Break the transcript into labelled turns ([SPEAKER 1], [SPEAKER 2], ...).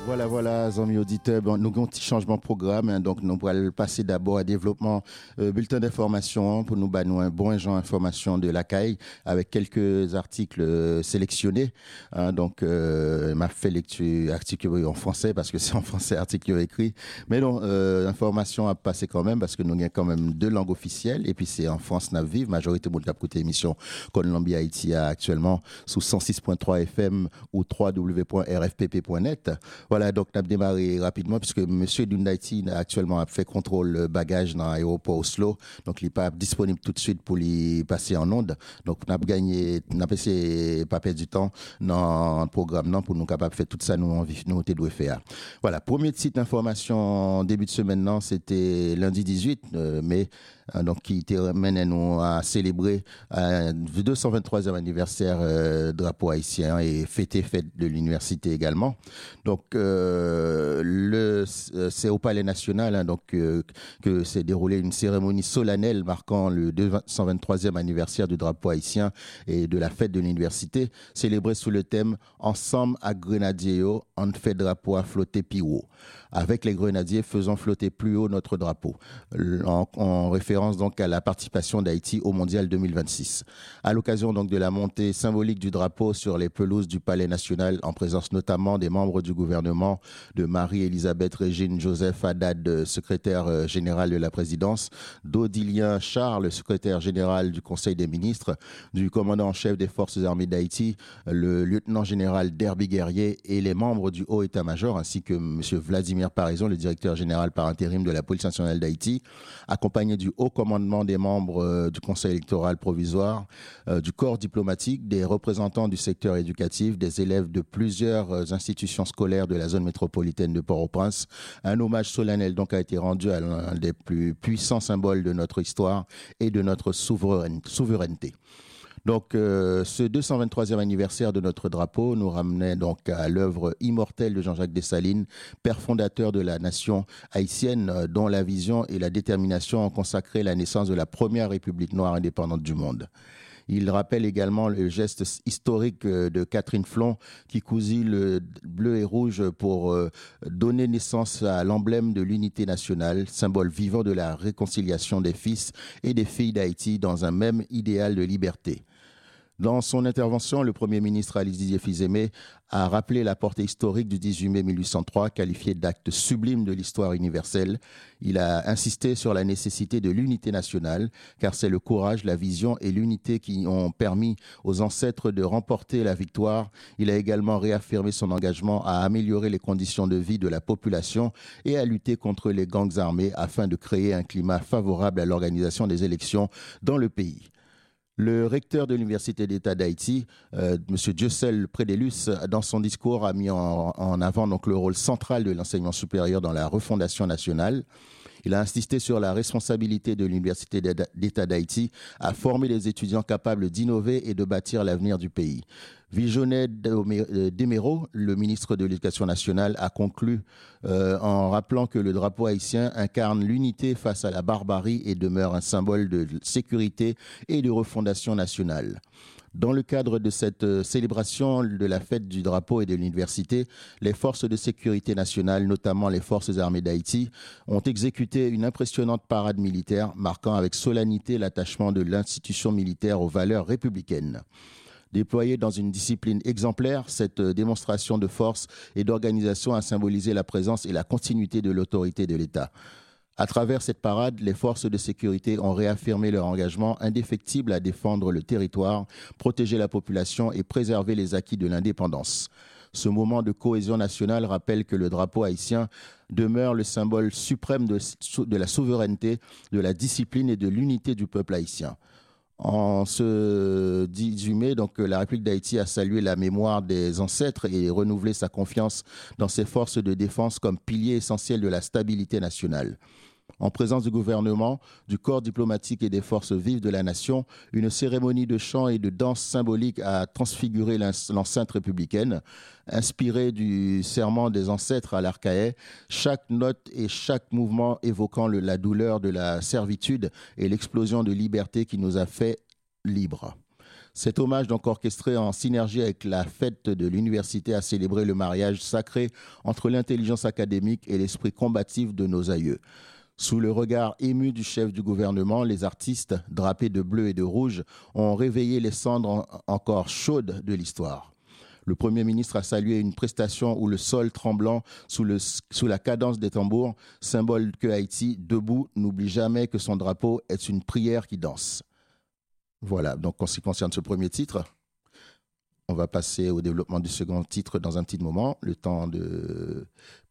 [SPEAKER 1] Voilà, amis auditeurs, bon, nous avons un petit changement de programme, hein, donc nous allons passer d'abord à développement bulletin d'information pour nous donner un bon genre d'information de la CAI avec quelques articles sélectionnés. Hein, donc, m'a fait lecture article en français parce que c'est en français article écrit, mais non, information à passer quand même parce que nous avons quand même deux langues officielles et puis c'est en France n'a vive, majorité de monde qui a écouté l'émission Colombie Haïti actuellement sous 106.3 FM ou www.rfpp.net. Voilà, donc on a démarré rapidement puisque monsieur Dundaiti a actuellement fait contrôle bagage dans l'aéroport Oslo. Donc, il n'est pas disponible tout de suite pour lui passer en onde. Donc, on a passé pas perdre du temps dans le programme non, pour nous capables de faire tout ça, nous devons faire. Voilà, premier site d'information début de semaine, non, c'était lundi 18 mai. Donc, qui mène nous à célébrer le 223e anniversaire drapeau haïtien et fête de l'université également. Donc, c'est au Palais National hein, donc, que s'est déroulée une cérémonie solennelle marquant le 223e anniversaire du drapeau haïtien et de la fête de l'université, célébrée sous le thème « Ensemble à Grenadier, on fait drapeau à flotter plus haut ». Avec les grenadiers, faisons flotter plus haut notre drapeau, en référence donc à la participation d'Haïti au Mondial 2026. À l'occasion donc de la montée symbolique du drapeau sur les pelouses du Palais National, en présence notamment des membres du gouvernement, de Marie-Elisabeth Régine Joseph Haddad, secrétaire général de la présidence, d'Odilien Charles, secrétaire général du Conseil des ministres, du commandant en chef des forces armées d'Haïti, le lieutenant général Derby Guerrier et les membres du haut état-major, ainsi que M. Vladimir Paraison, le directeur général par intérim de la police nationale d'Haïti, accompagné du haut commandement des membres du conseil électoral provisoire, du corps diplomatique, des représentants du secteur éducatif, des élèves de plusieurs institutions scolaires de la zone métropolitaine de Port-au-Prince. Un hommage solennel donc a été rendu à l'un des plus puissants symboles de notre histoire et de notre souveraineté. Donc, ce 223e anniversaire de notre drapeau nous ramenait donc à l'œuvre immortelle de Jean-Jacques Dessalines, père fondateur de la nation haïtienne, dont la vision et la détermination ont consacré la naissance de la première république noire indépendante du monde. Il rappelle également le geste historique de Catherine Flon qui cousit le bleu et rouge pour donner naissance à l'emblème de l'unité nationale, symbole vivant de la réconciliation des fils et des filles d'Haïti dans un même idéal de liberté. Dans son intervention, le Premier ministre Ali Didier Fils-Aimé a rappelé la portée historique du 18 mai 1803, qualifié d'acte sublime de l'histoire universelle. Il a insisté sur la nécessité de l'unité nationale, car c'est le courage, la vision et l'unité qui ont permis aux ancêtres de remporter la victoire. Il a également réaffirmé son engagement à améliorer les conditions de vie de la population et à lutter contre les gangs armés afin de créer un climat favorable à l'organisation des élections dans le pays. Le recteur de l'Université d'État d'Haïti, M. Dieucel Prédélus, dans son discours, a mis en avant donc, le rôle central de l'enseignement supérieur dans la refondation nationale. Il a insisté sur la responsabilité de l'Université d'État d'Haïti à former des étudiants capables d'innover et de bâtir l'avenir du pays. Vijonnet Demero, le ministre de l'Éducation nationale, a conclu en rappelant que le drapeau haïtien incarne l'unité face à la barbarie et demeure un symbole de sécurité et de refondation nationale. Dans le cadre de cette célébration de la fête du drapeau et de l'université, les forces de sécurité nationale, notamment les forces armées d'Haïti, ont exécuté une impressionnante parade militaire marquant avec solennité l'attachement de l'institution militaire aux valeurs républicaines. Déployée dans une discipline exemplaire, cette démonstration de force et d'organisation a symbolisé la présence et la continuité de l'autorité de l'État. À travers cette parade, les forces de sécurité ont réaffirmé leur engagement indéfectible à défendre le territoire, protéger la population et préserver les acquis de l'indépendance. Ce moment de cohésion nationale rappelle que le drapeau haïtien demeure le symbole suprême de la souveraineté, de la discipline et de l'unité du peuple haïtien. En ce 18 mai, donc, la République d'Haïti a salué la mémoire des ancêtres et renouvelé sa confiance dans ses forces de défense comme pilier essentiel de la stabilité nationale. En présence du gouvernement, du corps diplomatique et des forces vives de la nation, une cérémonie de chant et de danse symbolique a transfiguré l'enceinte républicaine. Inspirée du serment des ancêtres à l'Archaïe, chaque note et chaque mouvement évoquant la douleur de la servitude et l'explosion de liberté qui nous a fait libres. Cet hommage, donc orchestré en synergie avec la fête de l'université, a célébré le mariage sacré entre l'intelligence académique et l'esprit combatif de nos aïeux. Sous le regard ému du chef du gouvernement, les artistes, drapés de bleu et de rouge, ont réveillé les cendres encore chaudes de l'histoire. Le Premier ministre a salué une prestation où le sol tremblant sous la cadence des tambours, symbole que Haïti, debout, n'oublie jamais que son drapeau est une prière qui danse. Voilà, donc en ce qui concerne ce premier titre, on va passer au développement du second titre dans un petit moment, le temps de